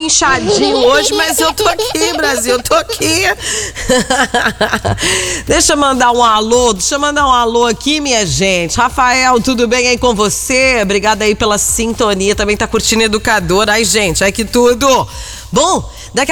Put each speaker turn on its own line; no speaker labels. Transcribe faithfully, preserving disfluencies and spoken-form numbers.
inchadinho hoje, mas eu tô aqui, Brasil, eu tô aqui. Deixa eu mandar um alô, deixa eu mandar um alô aqui, minha gente. Rafael, tudo bem aí com você? Obrigada aí pela sintonia, também tá curtindo Educador. Ai, gente, ai que tudo. Bom, daqui a